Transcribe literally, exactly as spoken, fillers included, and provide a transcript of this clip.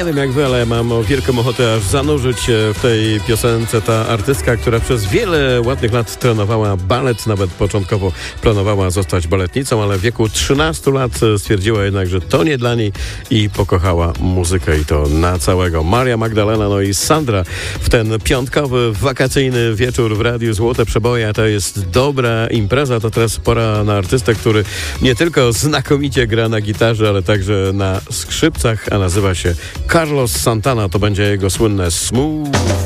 Nie wiem jak wy, ale mam o wielką ochotę aż zanurzyć się w tej piosence. Ta artystka, która przez wiele ładnych lat trenowała balet, nawet początkowo planowała zostać baletnicą, ale w wieku trzynastu lat stwierdziła jednak, że to nie dla niej i pokochała muzykę i to na całego. Maria Magdalena, no i Sandra w ten piątkowy, wakacyjny wieczór w Radiu Złote Przeboje. To jest dobra impreza. To teraz pora na artystę, który nie tylko znakomicie gra na gitarze, ale także na skrzypcach, a nazywa się Carlos Santana. To będzie jego słynne Smooth.